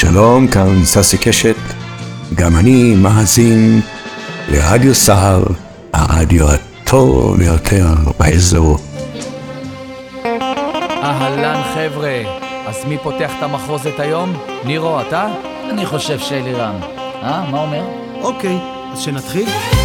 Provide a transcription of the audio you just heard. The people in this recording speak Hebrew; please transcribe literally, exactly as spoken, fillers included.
שלום, כאן ססי קשת, גם אני מאזין לרדיו סהר, הרדיו הטוב ביותר באזור. אהלן חבר'ה, אז מי פותח את המחרוזת היום? נירו, אתה? אני חושב שאלירן. אה, מה אומר? אוקיי, אז שנתחיל?